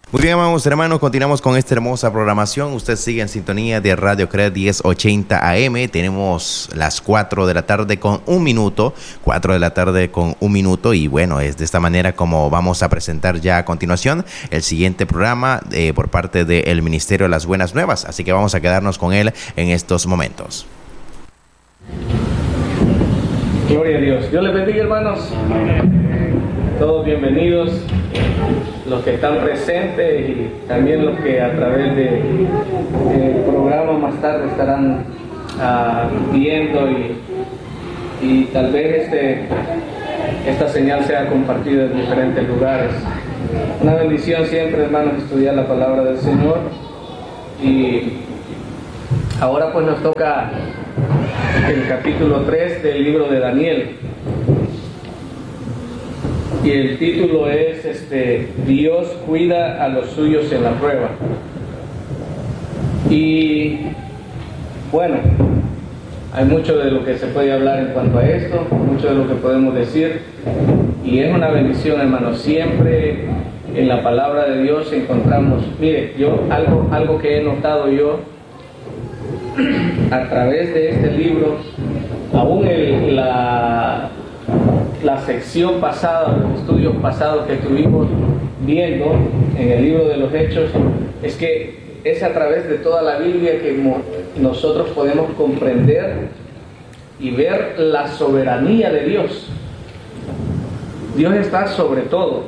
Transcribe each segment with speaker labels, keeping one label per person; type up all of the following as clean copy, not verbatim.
Speaker 1: Muy bien, amados hermanos, continuamos con esta hermosa programación. Usted sigue en sintonía de Radio CRED 1080 AM. Tenemos las 4 de la tarde con un minuto. 4 de la tarde con un minuto. Y bueno, es de esta manera como vamos a presentar ya a continuación el siguiente programa por parte del Ministerio de las Buenas Nuevas. Así que vamos a quedarnos con él en estos momentos.
Speaker 2: Gloria a Dios. Dios les bendiga, hermanos. Todos bienvenidos, los que están presentes y también los que a través del programa más tarde estarán viendo y tal vez esta señal sea compartida en diferentes lugares. Una bendición siempre, hermanos, estudiar la palabra del Señor. Y ahora pues nos toca el capítulo 3 del libro de Daniel. Y el título es Dios cuida a los suyos en la prueba. Y bueno, hay mucho de lo que se puede hablar en cuanto a esto, mucho de lo que podemos decir, y es una bendición, hermanos. Siempre en la palabra de Dios encontramos, mire, yo algo que he notado yo a través de este libro, aún la sección pasada, los estudios pasados que estuvimos viendo en el libro de los Hechos, es que es a través de toda la Biblia que nosotros podemos comprender y ver la soberanía de Dios. Dios está sobre todo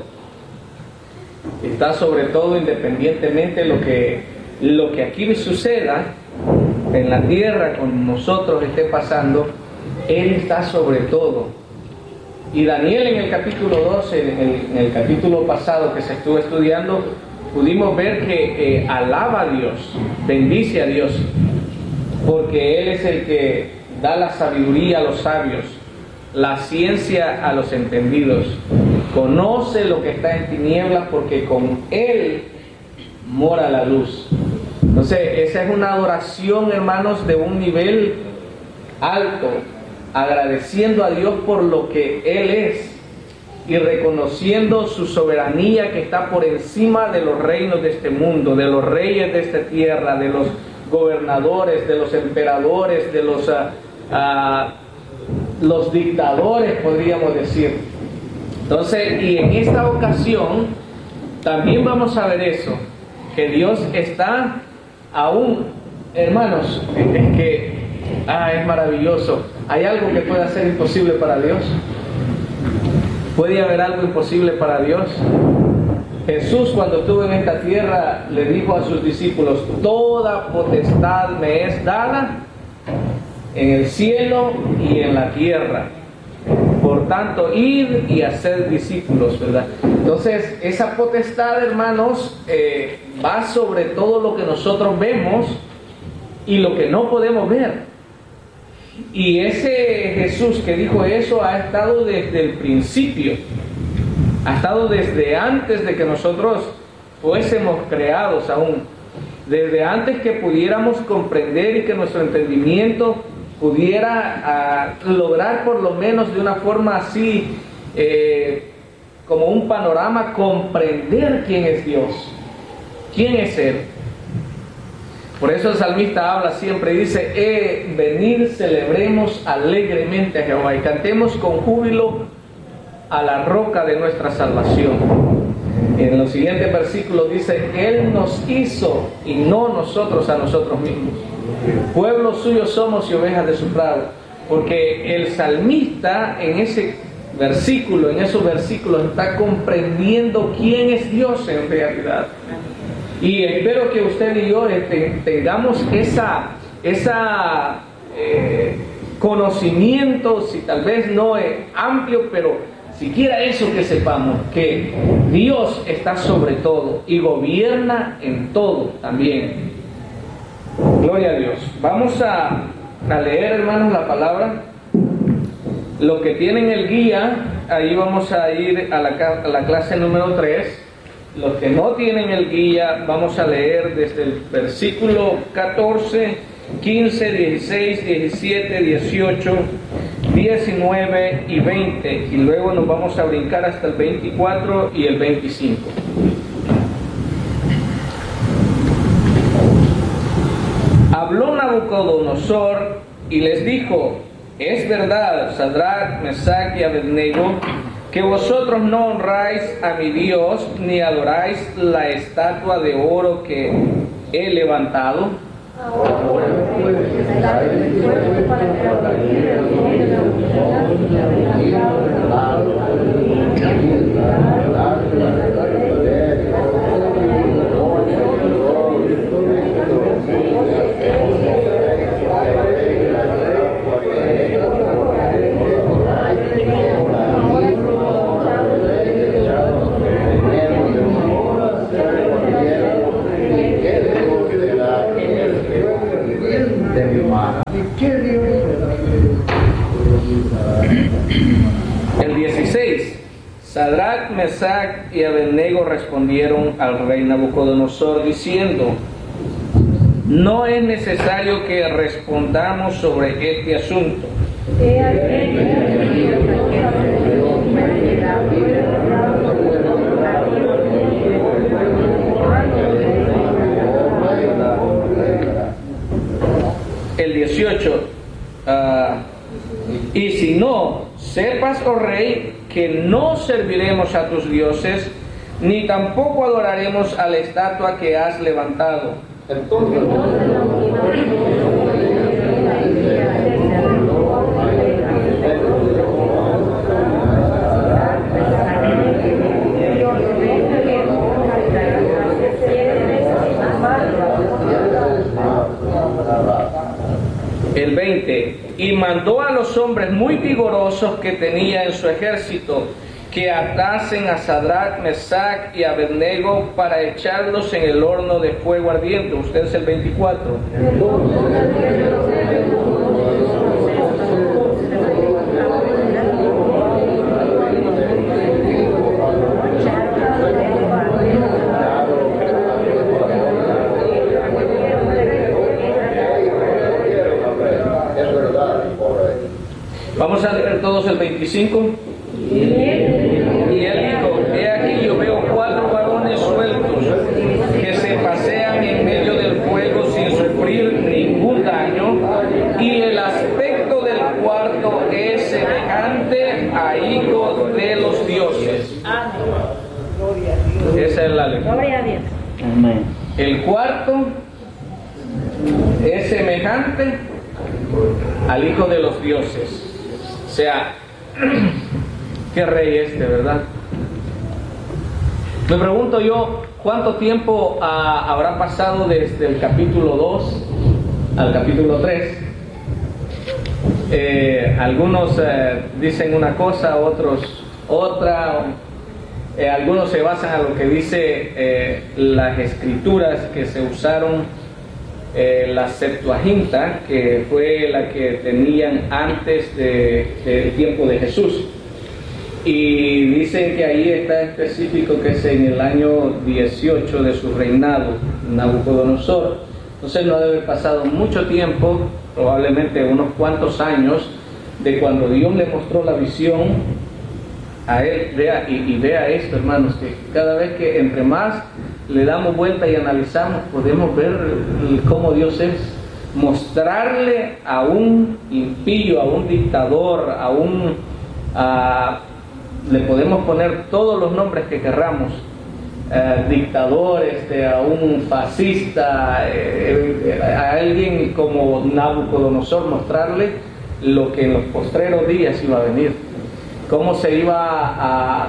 Speaker 2: independientemente de lo que aquí suceda en la tierra con nosotros esté pasando. Él está sobre todo. Y Daniel en el capítulo 12, en el capítulo pasado que se estuvo estudiando, pudimos ver que alaba a Dios, bendice a Dios, porque Él es el que da la sabiduría a los sabios, la ciencia a los entendidos, conoce lo que está en tinieblas, porque con Él mora la luz. Entonces, esa es una adoración, hermanos, de un nivel alto, agradeciendo a Dios por lo que Él es y reconociendo su soberanía que está por encima de los reinos de este mundo, de los reyes de esta tierra, de los gobernadores, de los emperadores, de los dictadores, podríamos decir. Entonces, y en esta ocasión también vamos a ver eso, que Dios está aún, hermanos, es que es maravilloso. ¿Hay algo que pueda ser imposible para Dios? ¿Puede haber algo imposible para Dios? Jesús, cuando estuvo en esta tierra, le dijo a sus discípulos: toda potestad me es dada en el cielo y en la tierra. Por tanto, id y haced discípulos, ¿verdad? Entonces, esa potestad, hermanos, va sobre todo lo que nosotros vemos y lo que no podemos ver. Y ese Jesús que dijo eso ha estado desde el principio, ha estado desde antes de que nosotros fuésemos creados aún, desde antes que pudiéramos comprender y que nuestro entendimiento pudiera lograr por lo menos de una forma así, como un panorama, comprender quién es Dios, quién es Él. Por eso el salmista habla siempre y dice: venid, celebremos alegremente a Jehová y cantemos con júbilo a la roca de nuestra salvación. En los siguientes versículos dice: Él nos hizo y no nosotros a nosotros mismos. Pueblo suyo somos y ovejas de su prado. Porque el salmista en esos versículos está comprendiendo quién es Dios en realidad. Y espero que usted y yo tengamos esa conocimiento, si tal vez no es amplio, pero siquiera eso, que sepamos que Dios está sobre todo y gobierna en todo también. Gloria a Dios. Vamos a leer, hermanos, la palabra. Los que tienen el guía, ahí vamos a ir a la clase número 3. Los que no tienen el guía, vamos a leer desde el versículo 14, 15, 16, 17, 18, 19 y 20. Y luego nos vamos a brincar hasta el 24 y el 25. Habló Nabucodonosor y les dijo: es verdad, Sadrach, Mesach y Abednego, que vosotros no honráis a mi Dios, ni adoráis la estatua de oro que he levantado. El 16. Sadrach, Mesach y Abednego respondieron al rey Nabucodonosor diciendo: no es necesario que respondamos sobre este asunto. El 18. Y si no, sepas, oh rey, que no serviremos a tus dioses, ni tampoco adoraremos a la estatua que has levantado. El 20. Y mandó a los hombres muy vigorosos que tenía en su ejército que atasen a Sadrach, Mesach y Abednego para echarlos en el horno de fuego ardiente. Usted es el 24. Vamos a leer todos el 25. Y él dijo: he aquí, yo veo 4 varones sueltos que se pasean en medio del fuego sin sufrir ningún daño, y el aspecto del cuarto es semejante a hijo de los dioses. Esa es la lectura.
Speaker 3: Gloria a Dios.
Speaker 2: El cuarto es semejante al hijo de los dioses. O sea, qué rey este, ¿verdad? Me pregunto yo, ¿cuánto tiempo habrá pasado desde el capítulo 2 al capítulo 3? Algunos dicen una cosa, otros otra. Algunos se basan en lo que dice las escrituras que se usaron, la Septuaginta, que fue la que tenían antes del tiempo de Jesús, y dicen que ahí está específico que es en el año 18 de su reinado, Nabucodonosor. Entonces no debe haber pasado mucho tiempo, probablemente unos cuantos años, de cuando Dios le mostró la visión a él. Vea esto, hermanos, que cada vez que entre más le damos vuelta y analizamos, podemos ver cómo Dios es. Mostrarle a un impío, a un dictador, le podemos poner todos los nombres que querramos, dictador, a un fascista, a alguien como Nabucodonosor, mostrarle lo que en los postreros días iba a venir, cómo se iba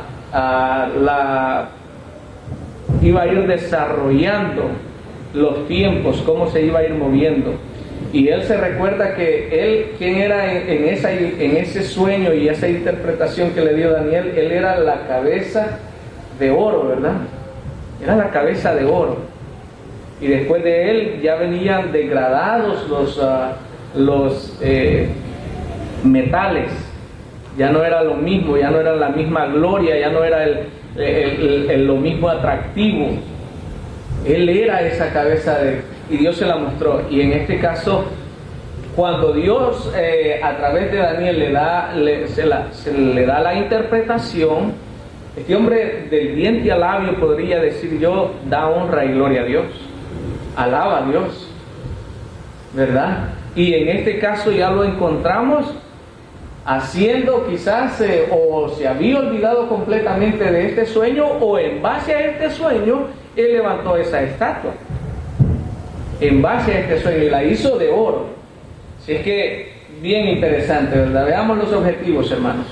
Speaker 2: iba a ir desarrollando los tiempos, cómo se iba a ir moviendo. Y él se recuerda que él, quien era en ese sueño y esa interpretación que le dio Daniel, él era la cabeza de oro, ¿verdad? Era la cabeza de oro. Y después de él ya venían degradados los metales. Ya no era lo mismo, ya no era la misma gloria, ya no era lo mismo atractivo. Él era esa cabeza y Dios se la mostró. Y en este caso, cuando Dios a través de Daniel le da la interpretación, este hombre del diente al labio podría decir: yo da honra y gloria a Dios, alaba a Dios. ¿verdad? Y en este caso ya lo encontramos haciendo quizás o se había olvidado completamente de este sueño, o en base a este sueño él levantó esa estatua en base a este sueño y la hizo de oro. Así es que bien interesante, ¿verdad? Veamos los objetivos, hermanos.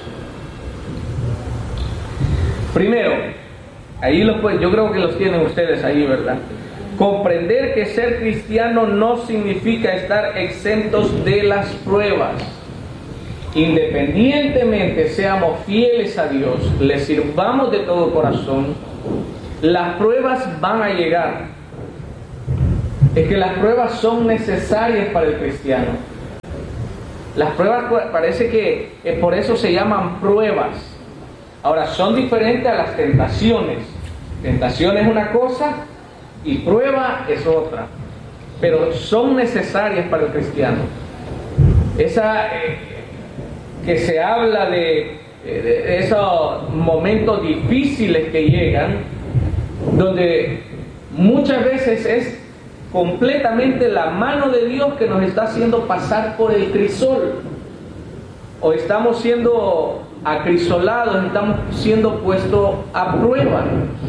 Speaker 2: Primero, yo creo que los tienen ustedes ahí, ¿verdad? Comprender que ser cristiano no significa estar exentos de las pruebas. Independientemente seamos fieles a Dios, le sirvamos de todo corazón, las pruebas van a llegar. Es que las pruebas son necesarias para el cristiano. Las pruebas parece que por eso se llaman pruebas. Ahora, son diferentes a las tentaciones. Tentación es una cosa y prueba es otra, pero son necesarias para el cristiano. Esa que se habla de esos momentos difíciles que llegan, donde muchas veces es completamente la mano de Dios que nos está haciendo pasar por el crisol, o estamos siendo acrisolados, estamos siendo puestos a prueba.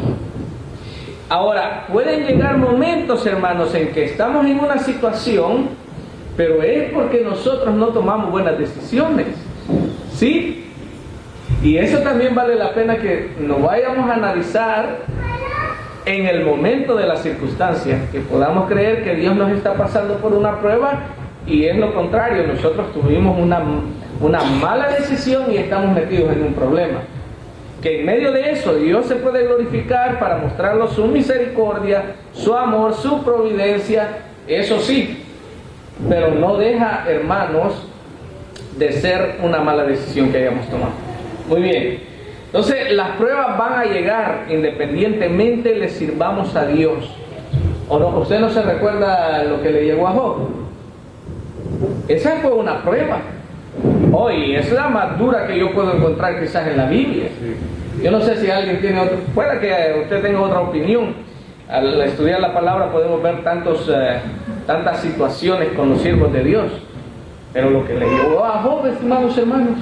Speaker 2: Ahora, pueden llegar momentos, hermanos, en que estamos en una situación, pero es porque nosotros no tomamos buenas decisiones, ¿sí? Y eso también vale la pena que nos vayamos a analizar en el momento de las circunstancias, que podamos creer que Dios nos está pasando por una prueba y es lo contrario, nosotros tuvimos una mala decisión y estamos metidos en un problema. Que en medio de eso Dios se puede glorificar para mostrarnos su misericordia, su amor, su providencia, eso sí, pero no deja, hermanos, de ser una mala decisión que hayamos tomado. Muy bien. Entonces, las pruebas van a llegar independientemente le sirvamos a Dios. ¿O no? ¿Usted no se recuerda lo que le llegó a Job? Esa fue una prueba. Hoy es la más dura que yo puedo encontrar quizás en la Biblia. Yo no sé si alguien tiene otro, pueda que usted tenga otra opinión. Al estudiar la palabra podemos ver tantas situaciones con los siervos de Dios. Pero lo que le llegó a Job, estimados hermanos,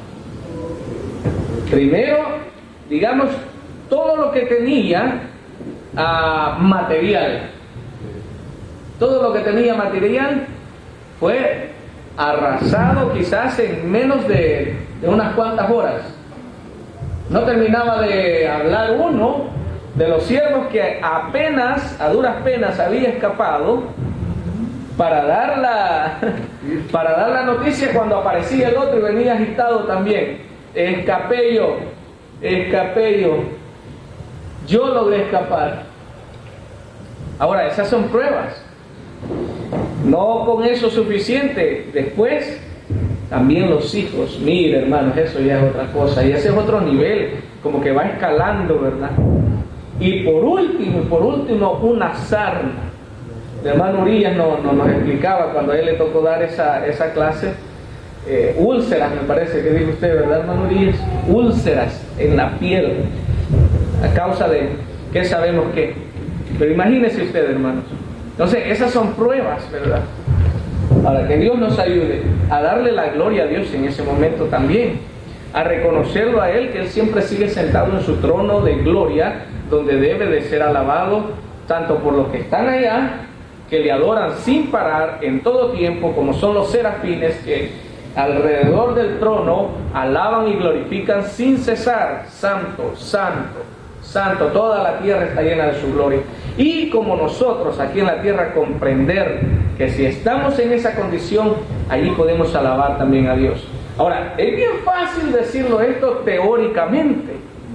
Speaker 2: primero, digamos, todo lo que tenía material. Todo lo que tenía material fue arrasado quizás en menos de unas cuantas horas. No terminaba de hablar uno de los siervos que apenas, a duras penas, había escapado para dar la noticia cuando aparecía el otro y venía agitado también. Escapé yo, yo logré escapar. Ahora, esas son pruebas. No con eso suficiente. Después, también los hijos. Mire, hermanos, eso ya es otra cosa. Y ese es otro nivel, como que va escalando, ¿verdad? Y por último, una sarna. El hermano Urias nos explicaba cuando a él le tocó dar esa clase. Úlceras, me parece que dijo usted, ¿verdad, hermano Urias? Úlceras en la piel, a causa de qué sabemos qué. Pero imagínese usted, hermanos. Entonces, esas son pruebas, ¿verdad? Para que Dios nos ayude a darle la gloria a Dios en ese momento también, a reconocerlo a Él, que Él siempre sigue sentado en su trono de gloria, donde debe de ser alabado, tanto por los que están allá, que le adoran sin parar en todo tiempo, como son los serafines que alrededor del trono alaban y glorifican sin cesar. Santo, santo, santo, toda la tierra está llena de su gloria. Y como nosotros aquí en la tierra comprender que si estamos en esa condición, allí podemos alabar también a Dios. Ahora, es bien fácil decirlo esto teóricamente,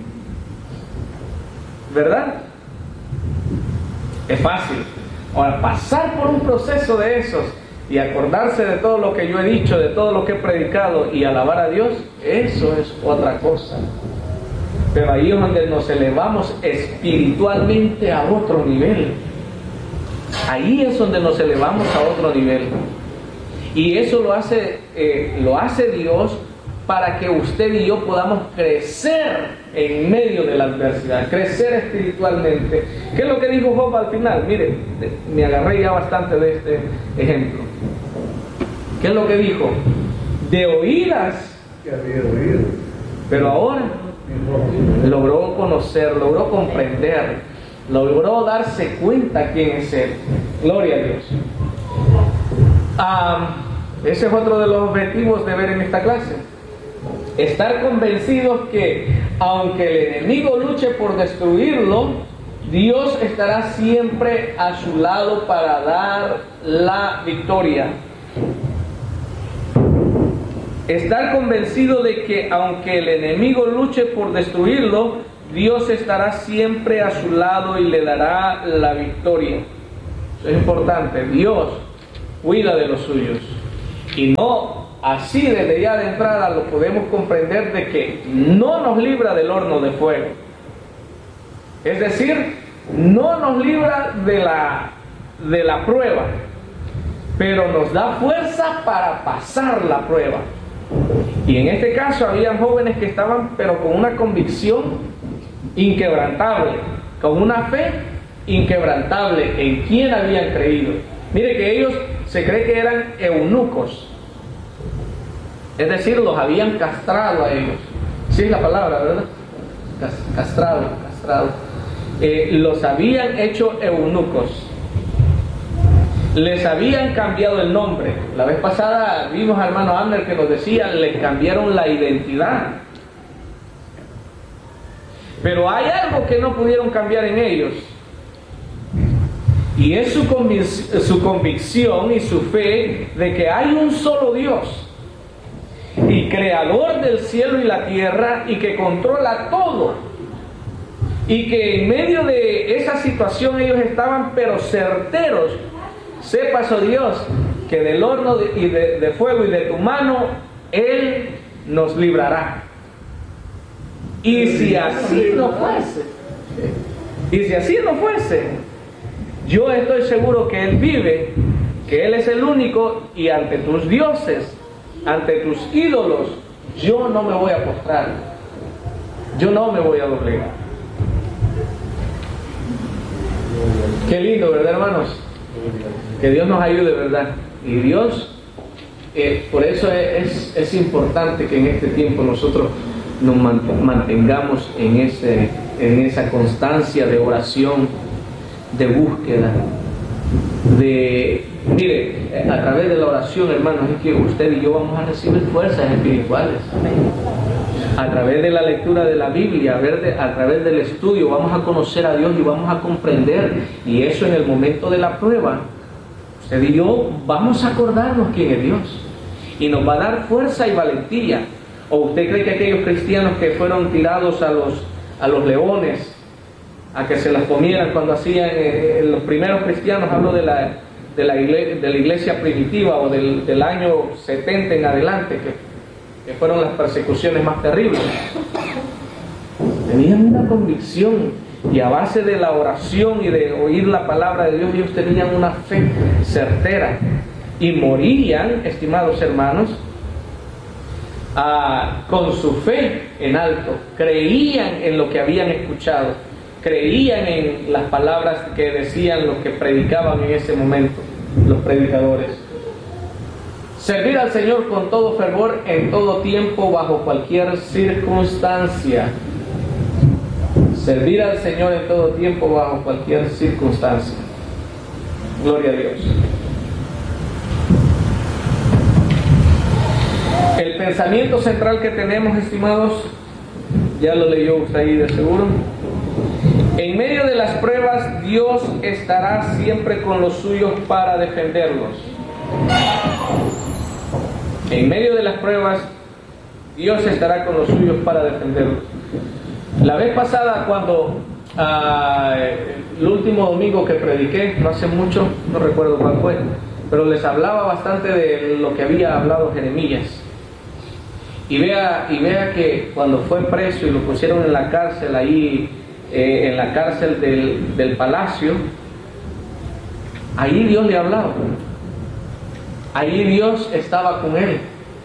Speaker 2: ¿verdad? Es fácil. Ahora, pasar por un proceso de esos y acordarse de todo lo que yo he dicho, de todo lo que he predicado y alabar a Dios, eso es otra cosa. Pero ahí es donde nos elevamos espiritualmente a otro nivel. Ahí es donde nos elevamos a otro nivel. Y eso lo hace Dios para que usted y yo podamos crecer en medio de la adversidad, crecer espiritualmente. ¿Qué es lo que dijo Job al final? Mire, me agarré ya bastante de este ejemplo. ¿Qué es lo que dijo? De oídas,
Speaker 3: que había oído.
Speaker 2: pero ahora logró conocer, logró comprender, logró darse cuenta quién es Él. Gloria a Dios. Ese es otro de los objetivos de ver en esta clase. Estar convencidos que aunque el enemigo luche por destruirlo, Dios estará siempre a su lado para dar la victoria. Estar convencido de que aunque el enemigo luche por destruirlo, Dios estará siempre a su lado y le dará la victoria. Eso es importante. Dios cuida de los suyos. Y no así desde ya de entrada lo podemos comprender de que no nos libra del horno de fuego. Es decir, no nos libra de la prueba, pero nos da fuerza para pasar la prueba. Y en este caso habían jóvenes que estaban pero con una convicción inquebrantable, con una fe inquebrantable en quién habían creído. Mire que ellos se cree que eran eunucos, es decir, los habían castrado a ellos. Sí es la palabra, ¿verdad? Castrado. Los habían hecho eunucos. Les habían cambiado el nombre. La vez pasada vimos al hermano Amner que nos decía, les cambiaron la identidad. Pero hay algo que no pudieron cambiar en ellos. Y es su convicción y su fe de que hay un solo Dios. Y creador del cielo y la tierra, y que controla todo, y que en medio de esa situación ellos estaban pero certeros. Sepas, oh Dios, que del horno de fuego y de tu mano Él nos librará. Y si así no fuese, yo estoy seguro que Él vive, que Él es el único, y ante tus dioses, ante tus ídolos, yo no me voy a postrar, yo no me voy a doblegar. Qué lindo, ¿verdad, hermanos? Que Dios nos ayude, ¿verdad? Y Dios, por eso es importante que en este tiempo nosotros nos mantengamos en esa constancia de oración, de búsqueda, mire, a través de la oración, hermanos, es que usted y yo vamos a recibir fuerzas espirituales. A través de la lectura de la Biblia, a través del estudio, vamos a conocer a Dios y vamos a comprender. Y eso en el momento de la prueba, usted y yo vamos a acordarnos quién es Dios. Y nos va a dar fuerza y valentía. ¿O usted cree que aquellos cristianos que fueron tirados a los leones, a que se las comieran cuando hacían, los primeros cristianos, hablo de la iglesia primitiva o del año 70 en adelante, que fueron las persecuciones más terribles, tenían una convicción, y a base de la oración y de oír la palabra de Dios, ellos tenían una fe certera y morían, estimados hermanos, con su fe en alto. Creían en lo que habían escuchado, creían en las palabras que decían los que predicaban en ese momento, los predicadores. Servir al Señor con todo fervor, en todo tiempo, bajo cualquier circunstancia. Servir al Señor en todo tiempo, bajo cualquier circunstancia. Gloria a Dios. El pensamiento central que tenemos, estimados, ya lo leyó usted ahí de seguro. En medio de las pruebas, Dios estará siempre con los suyos para defenderlos. En medio de las pruebas, Dios estará con los suyos para defenderlos. La vez pasada, cuando el último domingo que prediqué, no hace mucho, no recuerdo cuál fue, pero les hablaba bastante de lo que había hablado Jeremías. Y vea que cuando fue preso y lo pusieron en la cárcel, ahí en la cárcel del palacio, ahí Dios le hablaba. Ahí Dios estaba con él.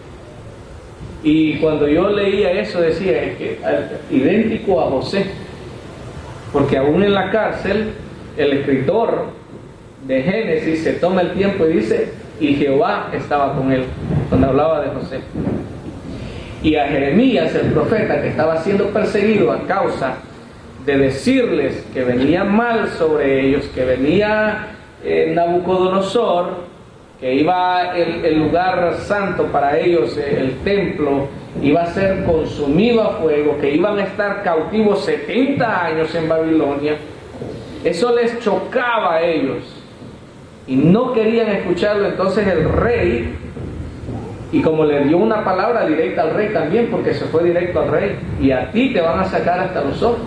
Speaker 2: Y cuando yo leía eso decía, es que idéntico a José, porque aún en la cárcel el escritor de Génesis se toma el tiempo y dice, y Jehová estaba con él, cuando hablaba de José. Y a Jeremías, el profeta, que estaba siendo perseguido a causa de decirles que venía mal sobre ellos, que venía Nabucodonosor, que iba el lugar santo para ellos, el templo, iba a ser consumido a fuego, que iban a estar cautivos 70 años en Babilonia. Eso les chocaba a ellos y no querían escucharlo. Entonces el rey, y como le dio una palabra directa al rey también, porque se fue directo al rey, y a ti te van a sacar hasta los ojos.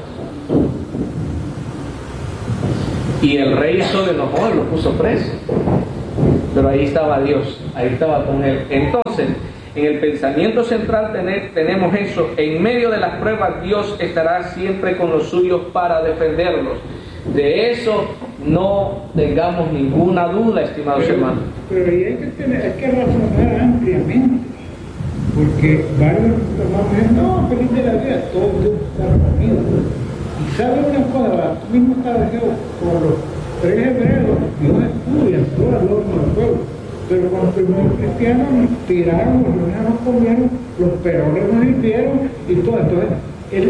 Speaker 2: Y el rey eso le enojó y lo puso preso. Pero ahí estaba Dios, ahí estaba con él. Entonces, en el pensamiento central tenemos eso: en medio de las pruebas Dios estará siempre con los suyos para defenderlos. De eso no tengamos ninguna duda, estimados hermanos.
Speaker 3: Pero ahí hay que razonar ampliamente, porque varios hermanos dicen, no, feliz de la vida, todo Dios está reunido. Y sabe una cosa, tú mismo estás diciendo, con los 3 hebreos, Dios estudia todo el horno del fuego. Pero con los primeros cristianos nos tiraron, los niños nos comieron, los perones nos hirvieron y todo. Entonces, el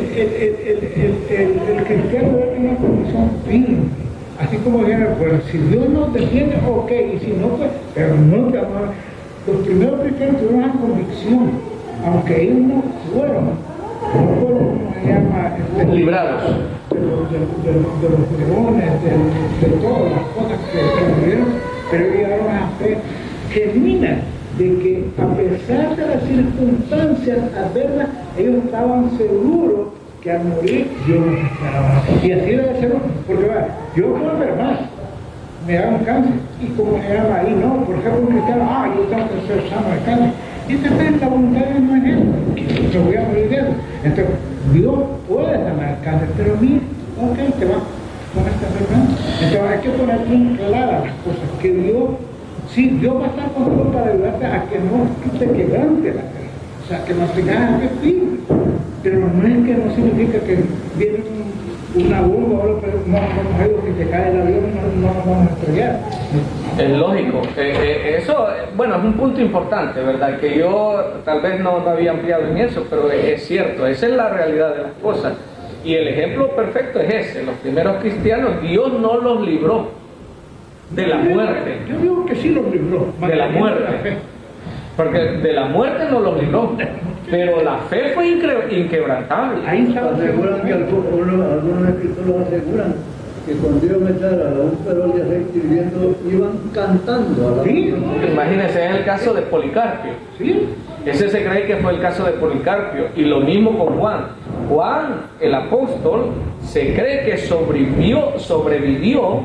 Speaker 3: cristiano debe tener una condición firme. Así como dijeron, pues si Dios nos defiende, ok, y si no, pues, pero no te vamos a... Los primeros cristianos tuvieron una convicción, aunque ellos no fueron como se llama,
Speaker 2: librados
Speaker 3: de los leones, de todas las cosas que murieron, pero llegaron a fe genuina de que a pesar de las circunstancias adversas, ellos estaban seguros que al morir Dios los esperaba. Y así debe ser, porque va, yo puedo enfermar, me da un cáncer, y como se llama ahí, no, por ejemplo un cristiano, yo tengo que ser sano de cáncer. Y entonces la voluntad de Dios no es eso, que me voy a morir de eso. Entonces, Dios puede sanar el cáncer, pero mira, ok, te va con esta enfermedad. Entonces hay que poner bien claras las cosas, que Dios, sí, Dios va a estar contigo para ayudarte a que no te quebrante la fe, o sea, que no tengas que firme, pero no es que no significa que viene una bomba o algo que te cae el avión y no nos vamos a estrellar.
Speaker 2: Es lógico. Eso, bueno, es un punto importante, ¿verdad? Que yo tal vez no había ampliado en eso, pero es cierto, esa es la realidad de las cosas. Y el ejemplo perfecto es ese: los primeros cristianos, Dios no los libró de la muerte.
Speaker 3: Yo digo que sí los libró.
Speaker 2: De la muerte. Porque de la muerte no los libró, pero la fe fue inquebrantable.
Speaker 4: Ahí aseguran que algunos escritores lo aseguran que cuando Dios echara un perol de aceite hirviendo, iban cantando a la
Speaker 3: ¿Sí?
Speaker 2: Imagínense, es el caso de Policarpio.
Speaker 3: ¿Sí?
Speaker 2: Ese se cree que fue el caso de Policarpio, y lo mismo con Juan. Juan, el apóstol, se cree que sobrevivió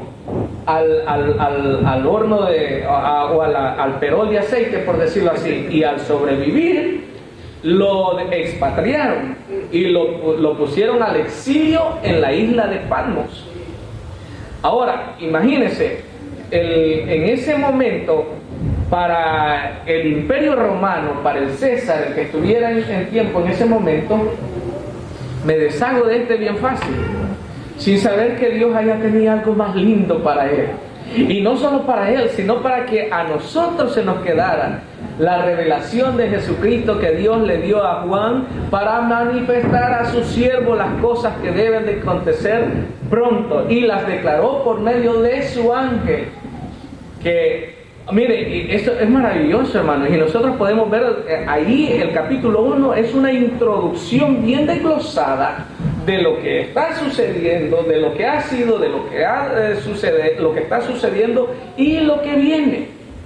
Speaker 2: al horno al perol de aceite, por decirlo así, y al sobrevivir lo expatriaron y lo pusieron al exilio en la isla de Patmos. Ahora, imagínense, en ese momento, para el Imperio Romano, para el César, el que estuviera en tiempo en ese momento, me deshago de este bien fácil, sin saber que Dios haya tenido algo más lindo para él. Y no solo para él, sino para que a nosotros se nos quedara la revelación de Jesucristo que Dios le dio a Juan para manifestar a su siervo las cosas que deben de acontecer pronto, y las declaró por medio de su ángel. Que, mire, esto es maravilloso, hermanos, y nosotros podemos ver ahí el capítulo 1 es una introducción bien desglosada de lo que está sucediendo, de lo que ha sido, de lo que lo que está sucediendo y lo que viene.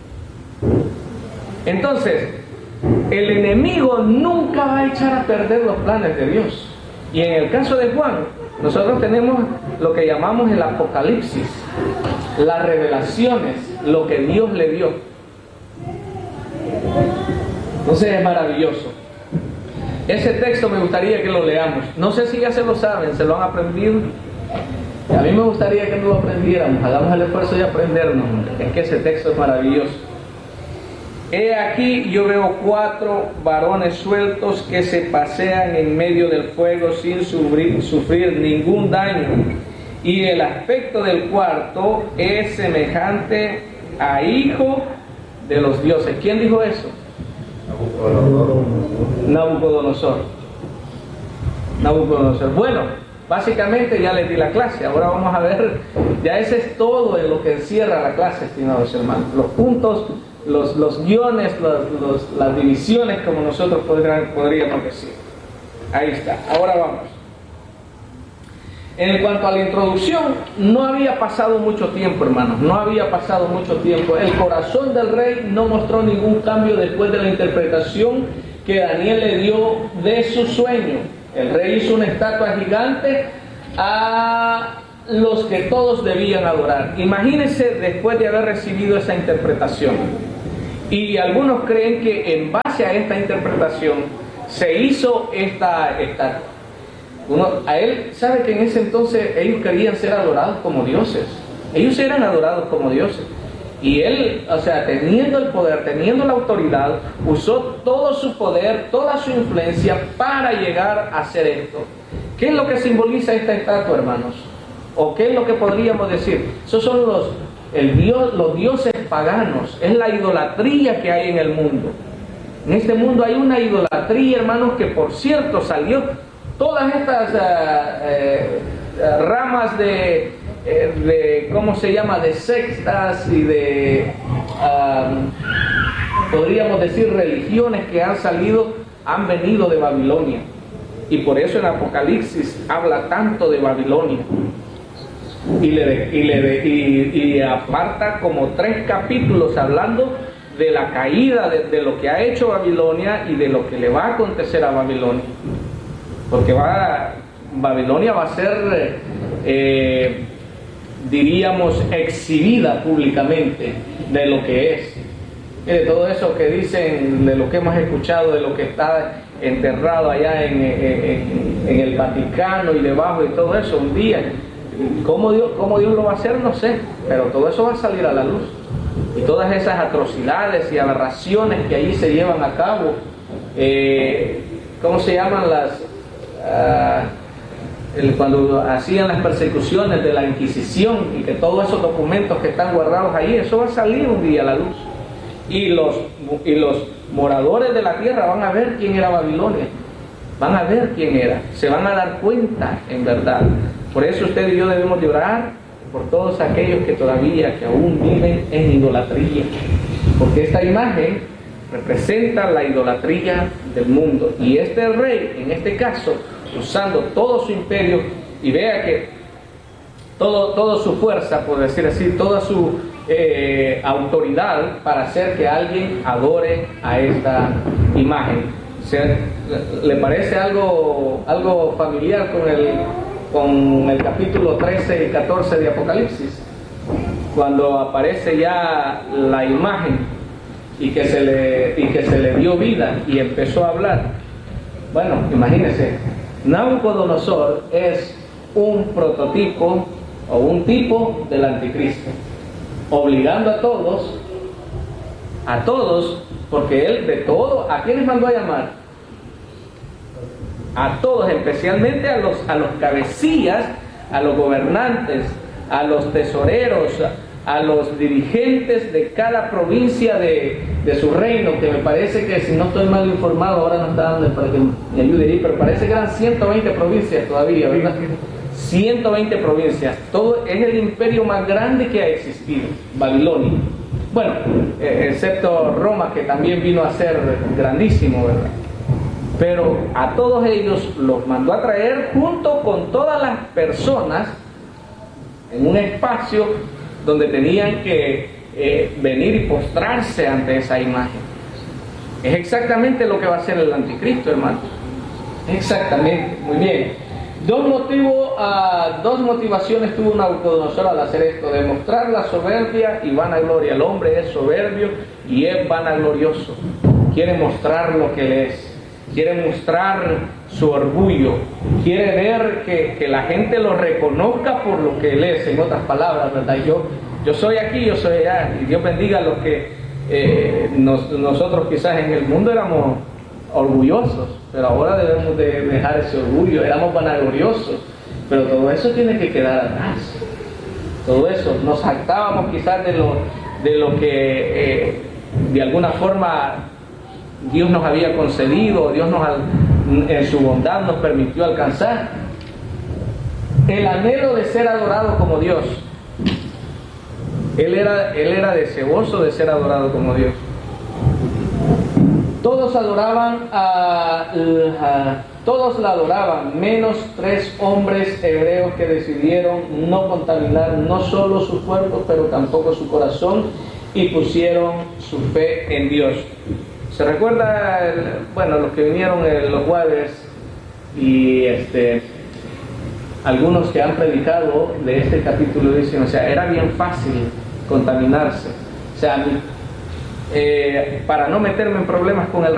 Speaker 2: Entonces, el enemigo nunca va a echar a perder los planes de Dios. Y en el caso de Juan, nosotros tenemos lo que llamamos el Apocalipsis, las revelaciones, lo que Dios le dio. Entonces es maravilloso. Ese texto me gustaría que lo leamos. No sé si ya se lo saben, se lo han aprendido. A mí me gustaría que lo aprendiéramos. Hagamos el esfuerzo de aprendernos. Es que ese texto es maravilloso. He aquí, yo veo 4 varones sueltos que se pasean en medio del fuego sin sufrir ningún daño. Y el aspecto del cuarto es semejante a hijo de los dioses. ¿Quién dijo eso? Nabucodonosor. Bueno, básicamente ya les di la clase. Ahora vamos a ver, ya ese es todo en lo que encierra la clase, estimados hermanos. Los puntos, los guiones, las divisiones, como nosotros podríamos decir. Ahí está. Ahora vamos. En cuanto a la introducción, no había pasado mucho tiempo, hermanos, no había pasado mucho tiempo. El corazón del rey no mostró ningún cambio después de la interpretación que Daniel le dio de su sueño. El rey hizo una estatua gigante a los que todos debían adorar. Imagínense después de haber recibido esa interpretación. Y algunos creen que en base a esta interpretación se hizo esta estatua. A él, sabe que en ese entonces ellos querían ser adorados como dioses. Ellos eran adorados como dioses. Y él, o sea, teniendo el poder, teniendo la autoridad, usó todo su poder, toda su influencia para llegar a hacer esto. ¿Qué es lo que simboliza esta estatua, hermanos? ¿O qué es lo que podríamos decir? Esos son los dioses paganos. Es la idolatría que hay en el mundo. En este mundo hay una idolatría, hermanos, que por cierto salió. Todas estas ramas de ¿cómo se llama? De sectas y de, podríamos decir, religiones que han salido, han venido de Babilonia. Y por eso en Apocalipsis habla tanto de Babilonia. Y aparta como 3 capítulos hablando de la caída de lo que ha hecho Babilonia y de lo que le va a acontecer a Babilonia. Porque Babilonia va a ser, diríamos, exhibida públicamente de lo que es. De todo eso que dicen, de lo que hemos escuchado, de lo que está enterrado allá en el Vaticano y debajo y todo eso, un día, ¿cómo Dios lo va a hacer? No sé, pero todo eso va a salir a la luz. Y todas esas atrocidades y aberraciones que allí se llevan a cabo, ¿cómo se llaman cuando hacían las persecuciones de la Inquisición, y que todos esos documentos que están guardados ahí, eso va a salir un día a la luz, y los moradores de la tierra van a ver quién era Babilonia, van a ver quién era, se van a dar cuenta en verdad. Por eso usted y yo debemos de orar por todos aquellos que todavía, que aún viven en idolatría, porque esta imagen representa la idolatría del mundo. Y este rey, en este caso, usando todo su imperio, y vea que toda su fuerza, por decir así, toda su autoridad para hacer que alguien adore a esta imagen. ¿Le parece algo familiar con el capítulo 13 y 14 de Apocalipsis? Cuando aparece ya la imagen y que se le dio vida y empezó a hablar. Bueno, imagínense, Nabucodonosor es un prototipo o un tipo del anticristo, obligando a todos, porque él de todo, ¿a quiénes mandó a llamar? A todos, especialmente a los cabecillas, a los gobernantes, a los tesoreros, a los dirigentes de cada provincia de su reino, que me parece que, si no estoy mal informado, ahora no está dando para que me ayude ahí, pero parece que eran 120 provincias todavía, ¿verdad? 120 provincias. Todo es el imperio más grande que ha existido, Babilonia. Bueno, excepto Roma, que también vino a ser grandísimo, ¿verdad? Pero a todos ellos los mandó a traer junto con todas las personas en un espacio donde tenían que venir y postrarse ante esa imagen. Es exactamente lo que va a hacer el anticristo, hermanos. Exactamente, muy bien. Dos motivaciones tuvo Nabucodonosor al hacer esto: demostrar la soberbia y vanagloria. El hombre es soberbio y es vanaglorioso. Quiere mostrar lo que él es. Quiere mostrar su orgullo, quiere ver que la gente lo reconozca por lo que él es, en otras palabras, ¿verdad? Yo soy aquí, yo soy allá, y Dios bendiga a los que nosotros quizás en el mundo éramos orgullosos, pero ahora debemos de dejar ese orgullo. Éramos vanagloriosos, pero todo eso tiene que quedar atrás. Todo eso, nos jactábamos quizás de lo que de alguna forma Dios nos había concedido, Dios en su bondad nos permitió alcanzar. El anhelo de ser adorado como Dios. Él era deseoso de ser adorado como Dios. Todos la adoraban, menos 3 hombres hebreos que decidieron no contaminar no solo sus cuerpos, pero tampoco su corazón, y pusieron su fe en Dios. ¿Se recuerda? Los que vinieron los jueves y algunos que han predicado de este capítulo dicen, o sea, era bien fácil contaminarse. O sea, para no meterme en problemas con el